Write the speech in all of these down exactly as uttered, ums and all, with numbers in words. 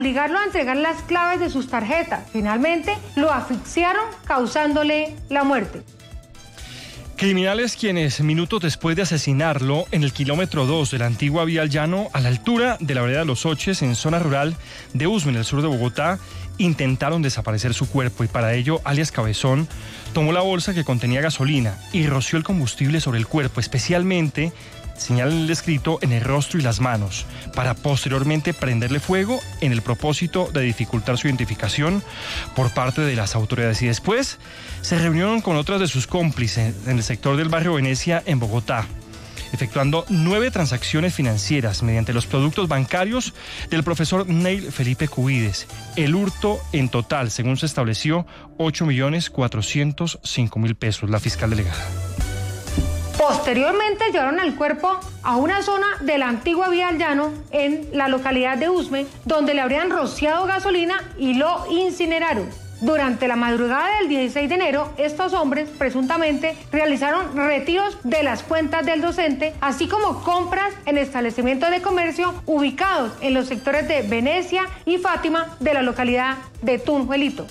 obligarlo a entregar las claves de sus tarjetas. Finalmente, lo asfixiaron, causándole la muerte. Criminales quienes, minutos después de asesinarlo en el kilómetro dos de la antigua vía al llano, a la altura de la vereda de Los Oches, en zona rural de Usme, en el sur de Bogotá, intentaron desaparecer su cuerpo y para ello, alias Cabezón, tomó la bolsa que contenía gasolina y roció el combustible sobre el cuerpo, especialmente, señala el escrito, en el rostro y las manos, para posteriormente prenderle fuego en el propósito de dificultar su identificación por parte de las autoridades. Y después se reunieron con otras de sus cómplices en el sector del barrio Venecia, en Bogotá, efectuando nueve transacciones financieras mediante los productos bancarios del profesor Neil Felipe Cubides. El hurto en total, según se estableció, ocho millones cuatrocientos cinco mil pesos. La fiscal delegada. Posteriormente llevaron el cuerpo a una zona de la antigua vía al llano en la localidad de Usme, donde le habrían rociado gasolina y lo incineraron. Durante la madrugada del dieciséis de enero, estos hombres presuntamente realizaron retiros de las cuentas del docente, así como compras en establecimientos de comercio ubicados en los sectores de Venecia y Fátima de la localidad de Tunjuelito.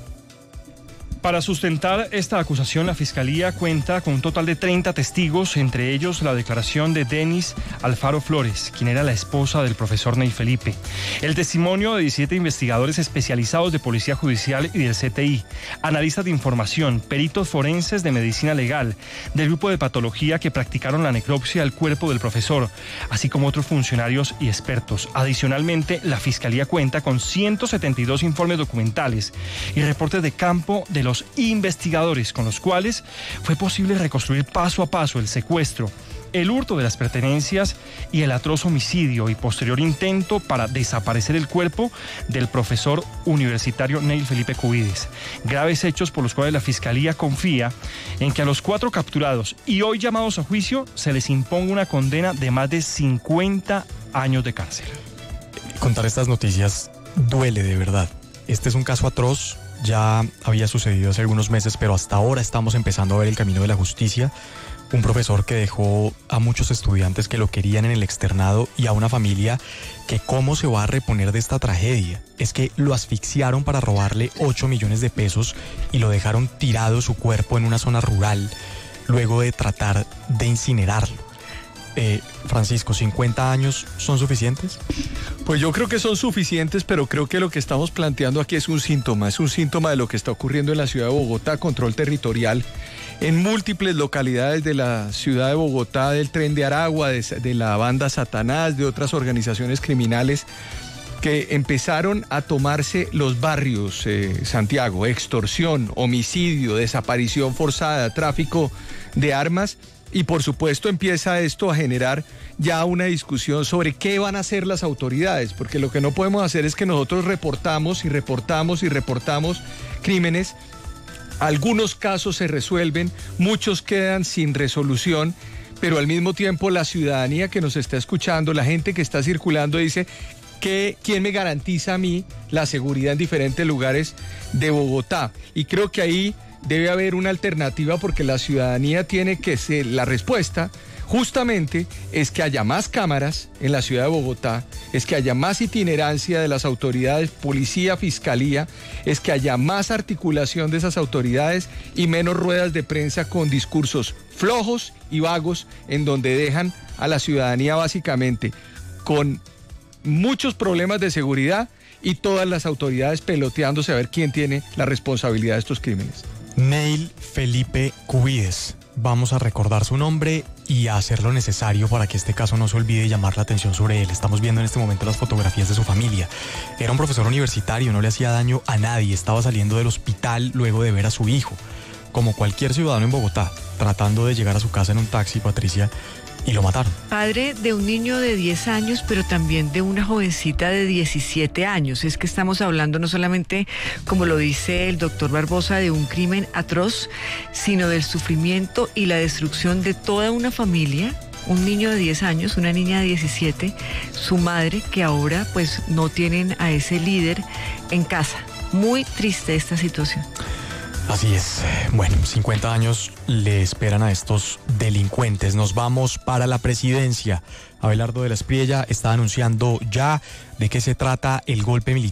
Para sustentar esta acusación, la Fiscalía cuenta con un total de treinta testigos, entre ellos la declaración de Denis Alfaro Flores, quien era la esposa del profesor Neil Felipe. El testimonio de diecisiete investigadores especializados de Policía Judicial y del C T I, analistas de información, peritos forenses de medicina legal, del grupo de patología que practicaron la necropsia del cuerpo del profesor, así como otros funcionarios y expertos. Adicionalmente, la Fiscalía cuenta con ciento setenta y dos informes documentales y reportes de campo de los investigadores, con los cuales fue posible reconstruir paso a paso el secuestro, el hurto de las pertenencias y el atroz homicidio y posterior intento para desaparecer el cuerpo del profesor universitario Neil Felipe Cubides. Graves hechos por los cuales la Fiscalía confía en que a los cuatro capturados y hoy llamados a juicio se les imponga una condena de más de cincuenta años de cárcel. Contar estas noticias duele de verdad. Este es un caso atroz. Ya había sucedido hace algunos meses, pero hasta ahora estamos empezando a ver el camino de la justicia. Un profesor que dejó a muchos estudiantes que lo querían en el externado y a una familia que cómo se va a reponer de esta tragedia. Es que lo asfixiaron para robarle ocho millones de pesos y lo dejaron tirado su cuerpo en una zona rural luego de tratar de incinerarlo. Eh, Francisco, ¿cincuenta años son suficientes? Pues yo creo que son suficientes, pero creo que lo que estamos planteando aquí es un síntoma, es un síntoma de lo que está ocurriendo en la ciudad de Bogotá, control territorial en múltiples localidades de la ciudad de Bogotá, del Tren de Aragua, de, de la banda Satanás, de otras organizaciones criminales que empezaron a tomarse los barrios, eh, Santiago, extorsión, homicidio, desaparición forzada, tráfico de armas. Y por supuesto empieza esto a generar ya una discusión sobre qué van a hacer las autoridades, porque lo que no podemos hacer es que nosotros reportamos y reportamos y reportamos crímenes. Algunos casos se resuelven, muchos quedan sin resolución, pero al mismo tiempo la ciudadanía que nos está escuchando, la gente que está circulando dice, que, ¿quién me garantiza a mí la seguridad en diferentes lugares de Bogotá? Y creo que ahí debe haber una alternativa porque la ciudadanía tiene que ser, la respuesta justamente es que haya más cámaras en la ciudad de Bogotá, es que haya más itinerancia de las autoridades, policía, fiscalía, es que haya más articulación de esas autoridades y menos ruedas de prensa con discursos flojos y vagos en donde dejan a la ciudadanía básicamente con muchos problemas de seguridad y todas las autoridades peloteándose a ver quién tiene la responsabilidad de estos crímenes. Neil Felipe Cubides. Vamos a recordar su nombre y a hacer lo necesario para que este caso no se olvide y llamar la atención sobre él. Estamos viendo en este momento las fotografías de su familia. Era un profesor universitario, no le hacía daño a nadie, estaba saliendo del hospital luego de ver a su hijo. Como cualquier ciudadano en Bogotá, tratando de llegar a su casa en un taxi, Patricia, y lo mataron. Padre de un niño de diez años, pero también de una jovencita de diecisiete años. Es que estamos hablando no solamente, como lo dice el doctor Barbosa, de un crimen atroz, sino del sufrimiento y la destrucción de toda una familia. Un niño de diez años, una niña de diecisiete, su madre, que ahora pues no tienen a ese líder en casa. Muy triste esta situación. Así es. Bueno, cincuenta años le esperan a estos delincuentes. Nos vamos para la presidencia. Abelardo de la Espriella está anunciando ya de qué se trata el golpe militar